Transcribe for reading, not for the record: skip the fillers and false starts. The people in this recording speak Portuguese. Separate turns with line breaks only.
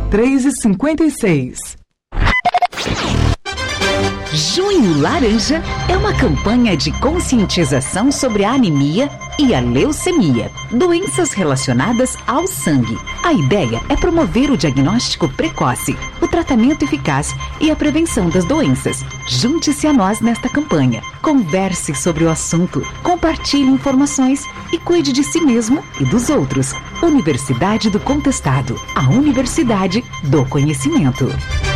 3,56.
Junho Laranja é uma campanha de conscientização sobre a anemia e a leucemia, doenças relacionadas ao sangue. A ideia é promover o diagnóstico precoce, o tratamento eficaz e a prevenção das doenças. Junte-se a nós nesta campanha. Converse sobre o assunto, compartilhe informações e cuide de si mesmo e dos outros. Universidade do Contestado, a Universidade do Conhecimento.